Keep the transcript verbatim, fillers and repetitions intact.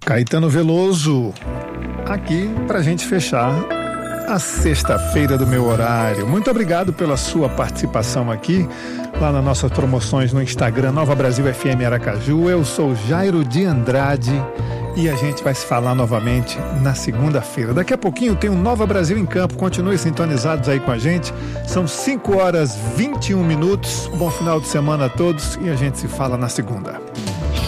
Caetano Veloso, aqui pra gente fechar a sexta-feira do meu horário. Muito obrigado pela sua participação aqui, lá nas nossas promoções no Instagram, Nova Brasil F M Aracaju. Eu sou Jairo de Andrade e a gente vai se falar novamente na segunda-feira. Daqui a pouquinho tem um Nova Brasil em Campo. Continue sintonizados aí com a gente. São cinco horas e vinte e um minutos. Bom final de semana a todos e a gente se fala na segunda.